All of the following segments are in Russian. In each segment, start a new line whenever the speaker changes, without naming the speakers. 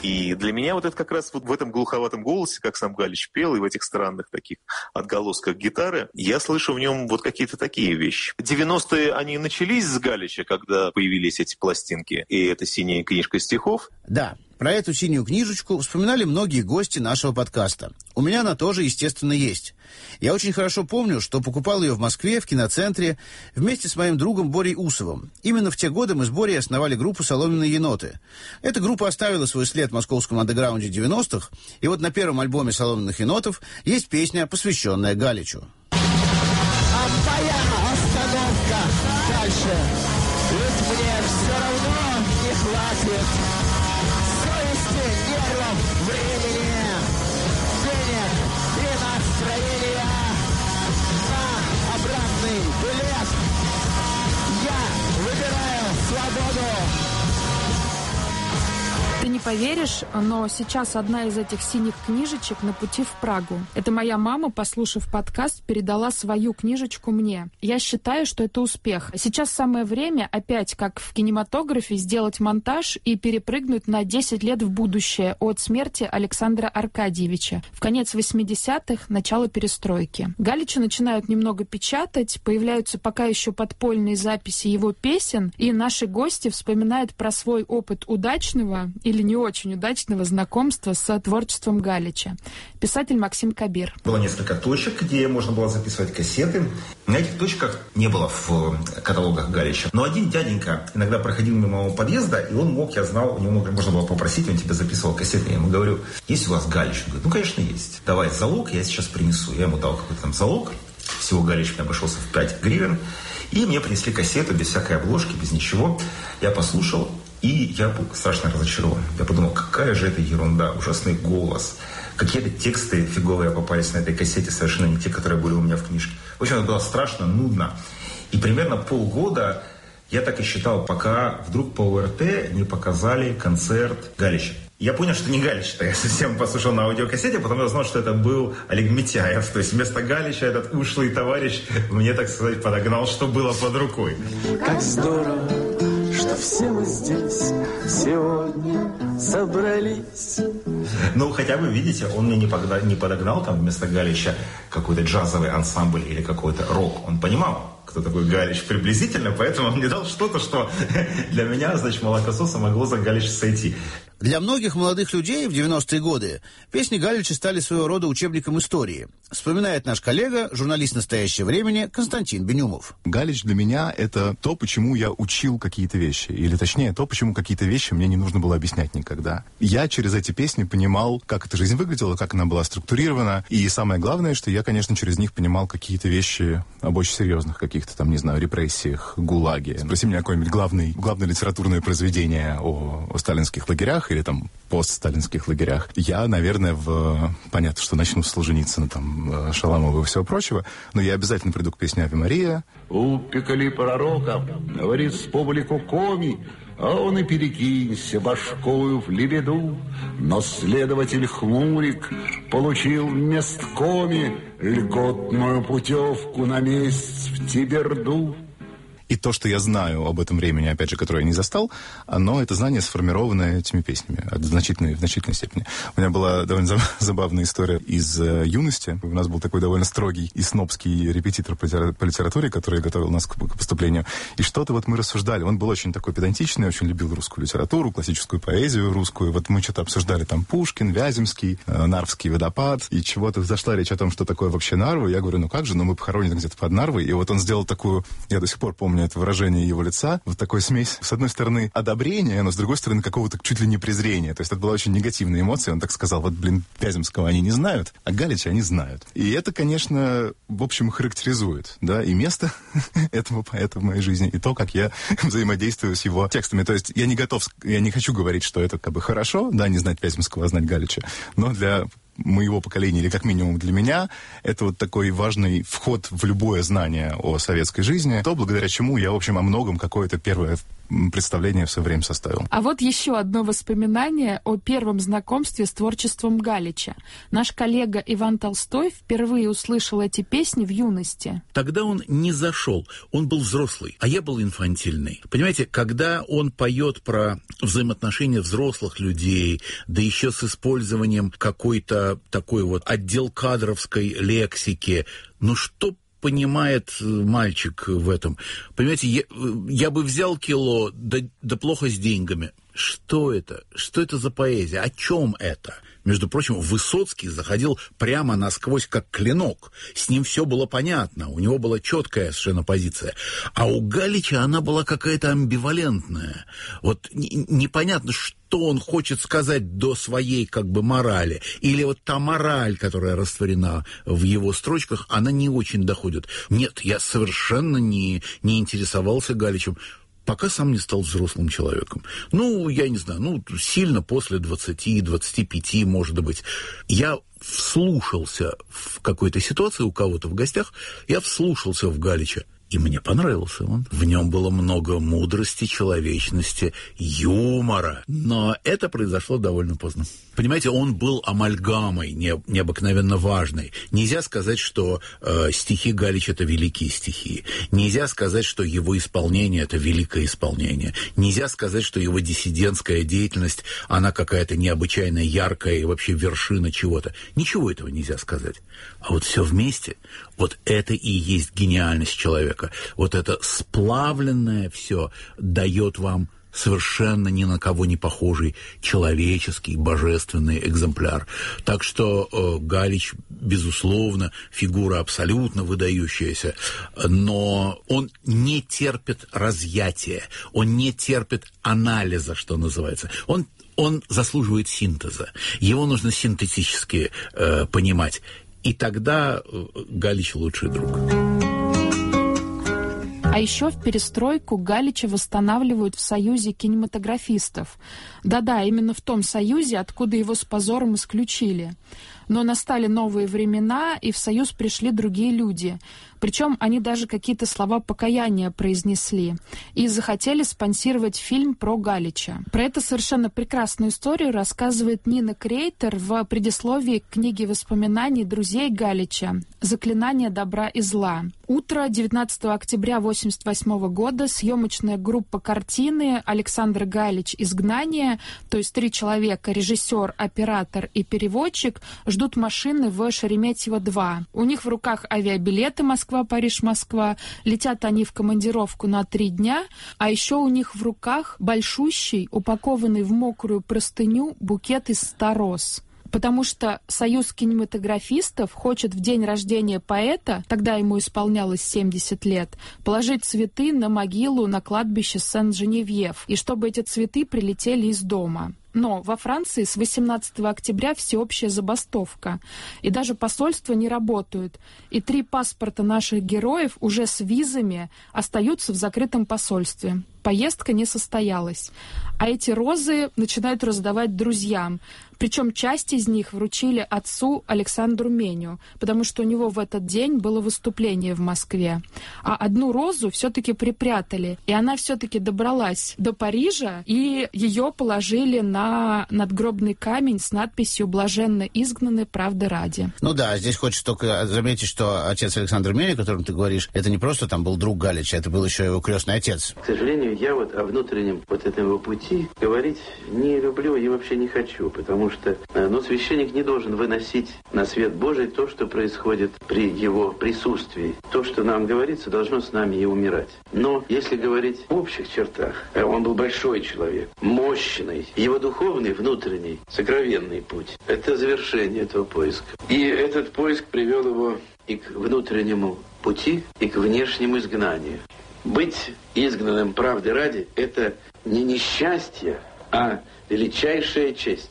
И для меня вот это как раз вот в этом глуховатом голосе, как сам Галич пел, и в этих странных таких отголосках гитары, я слышу в нем вот какие-то такие вещи. 90-е, они начались с Галича, когда появились эти пластинки, и эта синяя книжка стихов.
Да, про эту синюю книжечку вспоминали многие гости нашего подкаста. У меня она тоже, естественно, есть. Я очень хорошо помню, что покупал ее в Москве, в киноцентре, вместе с моим другом Борей Усовым. Именно в те годы мы с Борей основали группу «Соломенные еноты». Эта группа оставила свой след в московском андеграунде 90-х, и вот на первом альбоме «Соломенных енотов» есть песня, посвященная Галичу.
А твоя остановка дальше, ведь мне все равно не хватит совести, нервов, времени, денег и настроения на обратный билет. Я выбираю свободу.
Ты не поверишь, но сейчас одна из этих синих книжечек на пути в Прагу. Это моя мама, послушав подкаст, передала свою книжечку мне. Я считаю, что это успех. Сейчас самое время опять, как в кинематографе, сделать монтаж и перепрыгнуть на 10 лет в будущее от смерти Александра Аркадьевича. В конец 80-х, начало перестройки. Галича начинают немного печатать, появляются пока еще подпольные записи его песен, и наши гости вспоминают про свой опыт удачного или не очень удачного знакомства с творчеством Галича. Писатель Максим Кабир.
Было несколько точек, где можно было записывать кассеты. На этих точках не было в каталогах Галича. Но один дяденька иногда проходил мимо моего подъезда, и он мог, я знал, у него можно было попросить, он тебе записывал кассеты. Я ему говорю, есть у вас Галич? Он говорит, ну, конечно, есть. Давай залог, я сейчас принесу. Я ему дал какой-то там залог. Всего Галич мне обошелся в 5 гривен. И мне принесли кассету без всякой обложки, без ничего. Я послушал. И я был страшно разочарован. Я подумал, какая же это ерунда, ужасный голос. Какие-то тексты фиговые попались на этой кассете, совершенно не те, которые были у меня в книжке. В общем, это было страшно, нудно. И примерно полгода я так и считал, пока вдруг по ОРТ не показали концерт Галича. Я понял, что не Галич, я совсем послушал на аудиокассете, потом я узнал, что это был Олег Митяев. То есть вместо Галича этот ушлый товарищ мне, так сказать, подогнал, что было под рукой.
Как здорово, что все мы здесь сегодня собрались.
Ну, хотя бы, видите, он мне не подогнал там вместо Галича какой-то джазовый ансамбль или какой-то рок. Он понимал, кто такой Галич приблизительно, поэтому он мне дал что-то, что для меня, значит, молокососа могло за Галич сойти.
Для многих молодых людей в 90-е годы песни Галича стали своего рода учебником истории. Вспоминает наш коллега, журналист «Настоящего времени» Константин Бенюмов.
Галич для меня — это то, почему я учил какие-то вещи. Или точнее, то, почему какие-то вещи мне не нужно было объяснять никогда. Я через эти песни понимал, как эта жизнь выглядела, как она была структурирована. И самое главное, что я, конечно, через них понимал какие-то вещи об очень серьезных каких-то там, не знаю, репрессиях, ГУЛАГе. Спроси меня какое-нибудь главное литературное произведение о сталинских лагерях или там постсталинских лагерях. Я, наверное, понятно, что начну с Солженицына, там, Шаламова и всего прочего, но я обязательно приду к песне «Аве Мария».
«Упекали пророка, говорит, с публику коми, а он и перекинься башкою в лебеду. Но следователь Хмурик получил вместо коми льготную путевку на месяц в Тиберду».
И то, что я знаю об этом времени, опять же, которое я не застал, оно, это знание сформировано этими песнями в значительной степени. У меня была довольно забавная история из юности. У нас был такой довольно строгий и снобский репетитор по литературе, который готовил нас к поступлению. И что-то вот мы рассуждали. Он был очень такой педантичный, очень любил русскую литературу, классическую поэзию русскую. Вот мы что-то обсуждали там Пушкин, Вяземский, Нарвский водопад. И чего-то зашла речь о том, что такое вообще Нарва. Я говорю, ну как же, мы похоронены где-то под Нарвой. И вот он сделал такую, я до сих пор помню это выражение его лица, вот такой смесь, с одной стороны, одобрения, но с другой стороны, какого-то чуть ли не презрения. То есть это была очень негативная эмоция. Он так сказал, вот, Вяземского они не знают, а Галича они знают. И это, конечно, в общем, характеризует, да, и место этого поэта в моей жизни, и то, как я взаимодействую с его текстами. То есть я не хочу говорить, что это как бы хорошо, да, не знать Вяземского, а знать Галича, но для моего поколения, или как минимум для меня, это вот такой важный вход в любое знание о советской жизни, то, благодаря чему я, в общем, о многом какое-то первое представление в свое время составил.
А вот еще одно воспоминание о первом знакомстве с творчеством Галича. Наш коллега Иван Толстой впервые услышал эти песни в юности.
Тогда он не зашел, он был взрослый, а я был инфантильный. Понимаете, когда он поет про взаимоотношения взрослых людей, да еще с использованием какой-то такой вот отдел кадровской лексики, ну что понимает мальчик в этом? Понимаете, я бы взял кило, да плохо с деньгами. Что это? Что это за поэзия? О чем это? Между прочим, Высоцкий заходил прямо насквозь, как клинок. С ним все было понятно, у него была четкая совершенно позиция. А у Галича она была какая-то амбивалентная. Вот непонятно, что он хочет сказать до своей как бы морали. Или вот та мораль, которая растворена в его строчках, она не очень доходит. Нет, я совершенно не интересовался Галичем, пока сам не стал взрослым человеком. Ну, я не знаю, сильно после 20-25, может быть. Я вслушался в какой-то ситуации у кого-то в гостях, я вслушался в Галича, и мне понравился он. В нем было много мудрости, человечности, юмора. Но это произошло довольно поздно. Понимаете, он был амальгамой необыкновенно важной. Нельзя сказать, что стихи Галича – это великие стихи. Нельзя сказать, что его исполнение – это великое исполнение. Нельзя сказать, что его диссидентская деятельность, она какая-то необычайно яркая и вообще вершина чего-то. Ничего этого нельзя сказать. А вот все вместе, вот это и есть гениальность человека. Вот это сплавленное все дает вам совершенно ни на кого не похожий человеческий, божественный экземпляр. Так что Галич, безусловно, фигура абсолютно выдающаяся, но он не терпит разъятия, он не терпит анализа, что называется. Он заслуживает синтеза. Его нужно синтетически понимать. И тогда Галич лучший друг.
А еще в перестройку Галича восстанавливают в Союзе кинематографистов. Да-да, именно в том Союзе, откуда его с позором исключили. Но настали новые времена, и в Союз пришли другие люди. Причем они даже какие-то слова покаяния произнесли. И захотели спонсировать фильм про Галича. Про эту совершенно прекрасную историю рассказывает Нина Крейтер в предисловии к книге воспоминаний друзей Галича «Заклинание добра и зла». Утро 19 октября 1988 года съемочная группа картины «Александр Галич. Изгнание», то есть 3 человека, режиссер, оператор и переводчик, ждут машины в Шереметьево-2. У них в руках авиабилеты Москва-Париж-Москва. Летят они в командировку на 3 дня, а еще у них в руках большущий, упакованный в мокрую простыню букет из 100 роз. Потому что Союз кинематографистов хочет в день рождения поэта, тогда ему исполнялось 70 лет, положить цветы на могилу на кладбище Сен-Женевьев, и чтобы эти цветы прилетели из дома. Но во Франции с 18 октября всеобщая забастовка, и даже посольства не работают, и 3 паспорта наших героев уже с визами остаются в закрытом посольстве. Поездка не состоялась. А эти розы начинают раздавать друзьям. Причем часть из них вручили отцу Александру Меню, потому что у него в этот день было выступление в Москве. А одну розу все-таки припрятали, и она все-таки добралась до Парижа, и ее положили на надгробный камень с надписью «Блаженно изгнаны правды ради».
Ну да, здесь хочется только заметить, что отец Александр Меню, о котором ты говоришь, это не просто там был друг Галича, это был еще его крестный отец.
К сожалению, я вот о внутреннем вот этом его пути говорить не люблю и вообще не хочу, потому что священник не должен выносить на свет Божий то, что происходит при его присутствии. То, что нам говорится, должно с нами и умирать. Но если говорить в общих чертах, он был большой человек, мощный. Его духовный, внутренний, сокровенный путь – это завершение этого поиска. И этот поиск привел его и к внутреннему пути, и к внешнему изгнанию. Быть изгнанным правды ради – это не несчастье, а величайшая честь.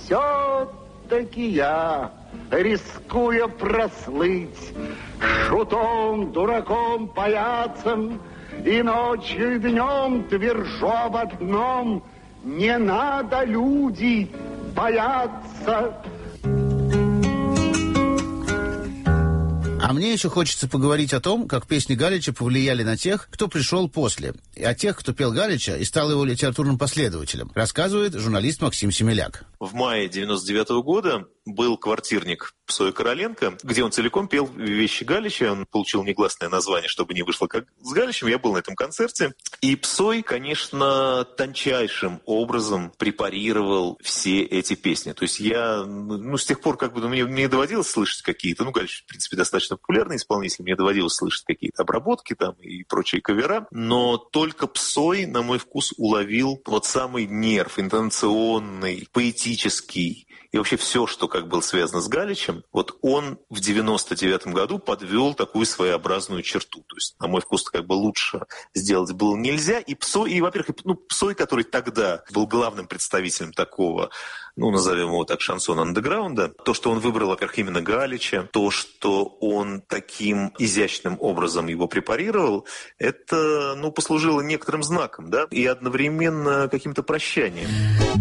Все-таки я, рискуя прослыть шутом, дураком, паяцем, и ночью, и днем твержу об одном: не надо, люди, бояться.
А А мне еще хочется поговорить о том, как песни Галича повлияли на тех, кто пришел после, и о тех, кто пел Галича и стал его литературным последователем, рассказывает журналист Максим Семеляк.
В мае 1999 года был квартирник Псоя Короленко, где он целиком пел вещи Галича. Он получил негласное название, чтобы не вышло как с Галичем. Я был на этом концерте. И Псой, конечно, тончайшим образом препарировал все эти песни. То есть я, с тех пор, мне доводилось слышать какие-то, Галич, в принципе, достаточно популярный исполнитель, мне доводилось слышать какие-то обработки там и прочие кавера, но только Псой, на мой вкус, уловил вот самый нерв, интонационный, поэтический, и вообще все, что было связано с Галичем, вот он в 99 году подвел такую своеобразную черту. То есть, на мой вкус, лучше сделать было нельзя. И Псой, во-первых, Псой, который тогда был главным представителем такого, назовем его так, шансон-андеграунда, то, что он выбрал, во-первых, именно Галича, то, что он таким изящным образом его препарировал, это, послужило некоторым знаком, да, и одновременно каким-то прощанием.